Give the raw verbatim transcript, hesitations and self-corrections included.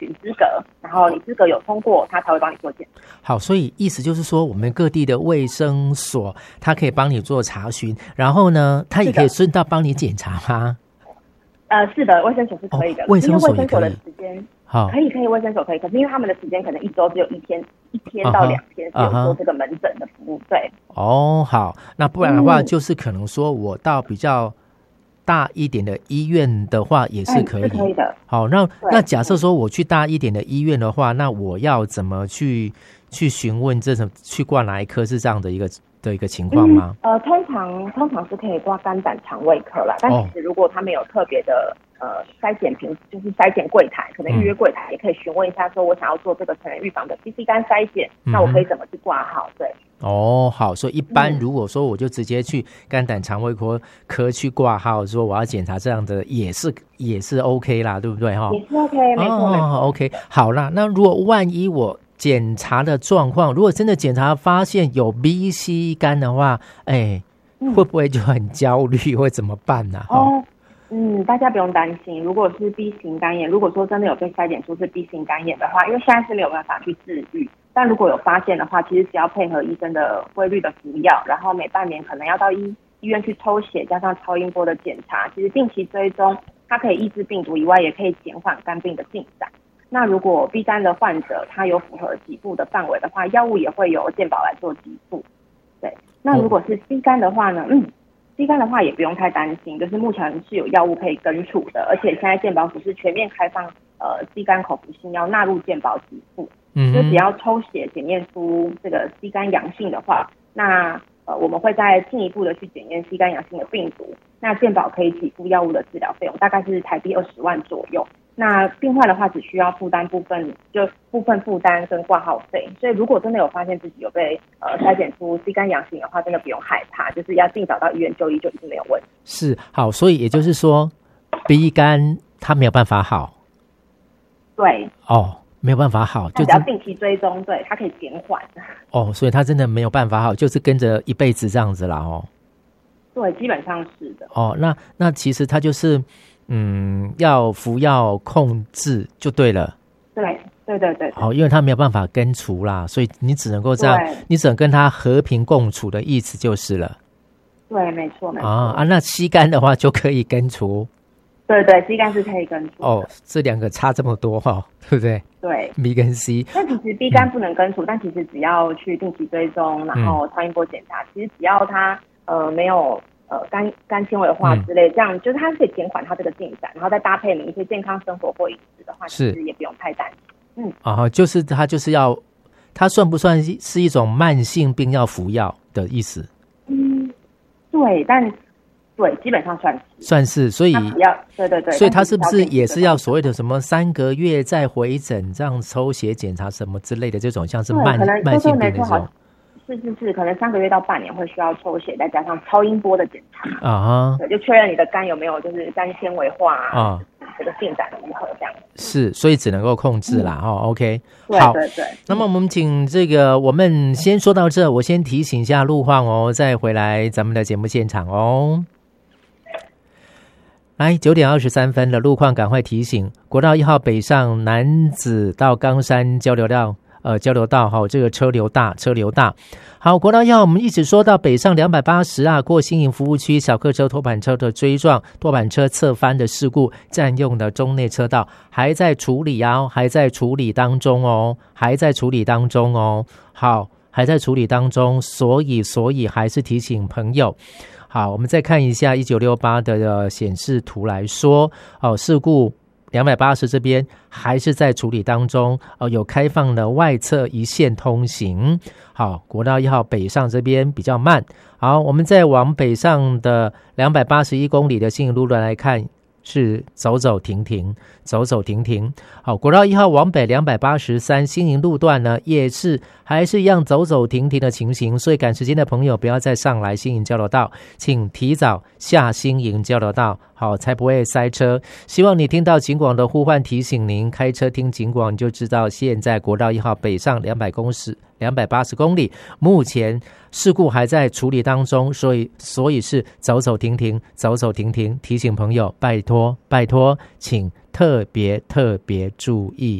询资格，然后你资格有通过，他才会帮你做检查。 好，所以意思就是说，我们各地的卫生所，他可以帮你做查询，然后呢，他也可以顺道帮你检查吗？ 呃，是的，卫生所是可以的， 哦、卫生所也可以。 因为卫生所的时间，好，可以可以，卫生所可以，可是因为他们的时间可能一周只有一天，一天到两天是有做这个门诊的服务，对。 哦，好，那不然的话，就是可能说我到比较大一点的医院的话，也是可以，嗯、 是可以的。 好，那那假设说我去大一点的医院的话，那我要怎么去去询问这种去挂哪一科是这样的一个的一个情况吗？ 嗯、呃，通常通常是可以挂肝胆肠胃科啦，但其实如果他们有特别的呃筛检评，就是筛检柜台，可能预约柜台也可以询问一下，说我想要做这个成人预防的 C C 肝筛检，嗯、那我可以怎么去挂号？对。 哦，好，所以一般如果说我就直接去肝胆肠胃科科去挂号，说我要检查这样的也是也是 OK 啦，对不对哈？ 也是 OK， 没错、哦、没错 ，OK， 好啦，那如果万一我检查的状况，如果真的检查发现有 B、C 肝的话，哎，嗯、会不会就很焦虑，会怎么办呢、啊？ 哦，嗯，大家不用担心，如果是 B 型肝炎，如果说真的有被筛检出是 B 型肝炎的话，因为现在是没有办法去治愈。但如果有发现的话，其实只要配合医生的规律的服药，然后每半年可能要到医医院去抽血，加上超音波的检查，其实定期追踪，它可以抑制病毒以外，也可以减缓肝病的进展。那如果 B 肝的患者他有符合给付的范围的话，药物也会由健保来做给付。对，那如果是 C 肝的话呢，嗯 C 肝的话也不用太担心，就是目前是有药物可以根除的，而且现在健保署是全面开放呃 C 肝口服新药纳入健保给付。嗯，就只要抽血检验出这个 C 肝阳性的话，那呃我们会再进一步的去检验 C 肝阳性的病毒，那健保可以给付药物的治疗费用，大概是台币二十万左右。那病患的话只需要负担部分就部分负担跟挂号费，所以如果真的有发现自己有被呃筛检出 C 肝阳性的话，真的不用害怕，就是要尽早到医院就医就一定没有问题。 是，好，所以也就是说 B 肝它没有办法好。 对。 哦。没有办法好， 就只要定期追踪，对，它可以减缓。 哦，所以它真的没有办法好，就是跟着一辈子这样子啦哦。 对，基本上是的。 哦，那那其实它就是嗯，要服药控制就对了。 对对对对。 哦，因为它没有办法根除啦，所以你只能够这样，你只能跟它和平共处的意思就是了。 对，没错没错。 啊啊，那C肝的话就可以根除。 对对 ，C 肝是可以根除的。 哦，这两个差这么多哈、哦，对不对？ 对 ，B 跟 C。 但其实 B 肝不能根除、嗯，但其实只要去定期追踪，然后超音波检查，嗯、其实只要它呃没有呃肝肝纤维化之类，嗯、这样就是它可以减缓它这个进展，然后再搭配你一些健康生活或饮食的话，其实也不用太担心。嗯， 啊，就是它就是要，它算不算是一种慢性病要服药的意思？ 嗯，对，但。对，基本上算是算是，所以要对对对， 所以他是不是也是要所谓的什么三个月再回诊，这样抽血检查什么之类的这种，像是慢慢性病的这种？ 是是是，可能三个月到半年会需要抽血，再加上超音波的检查啊， 对，就确认你的肝有没有就是肝纤维化啊，这个进展如何这样。 是，所以只能够控制啦。嗯、哦 ，OK， 好，对对对。 那么我们请这个，我们先说到这，我先提醒一下路况哦，再回来咱们的节目现场哦。来，九点二十三分的路况，赶快提醒：国道一号北上楠梓到冈山交流道，呃，交流道哈，这个车流大，车流大。好，国道一号我们一直说到北上两百八十啊，过新营服务区，小客车、拖板车的追撞，拖板车侧翻的事故，占用的中内车道还在处理啊，还在处理当中哦，还在处理当中哦。好，还在处理当中，所以所以还是提醒朋友。好，我们再看一下一九六八的显示图来说，哦，事故两百八十这边还是在处理当中，哦，有开放的外侧一线通行。好，国道一号北上这边比较慢。好，我们再往北上的两百八十一公里的新营路段来看，是走走停停，走走停停。好，国道一号往北两百八十三新营路段呢，也是还是一样走走停停的情形，所以赶时间的朋友不要再上来新营交流道，请提早下新营交流道，好，才不会塞车。希望你听到警广的呼唤，提醒您开车听警广，你就知道现在国道一号北上两百公尺两百八十公里，目前事故还在处理当中，所以所以是走走停停，走走停停，提醒朋友拜托拜托，请特别特别注意。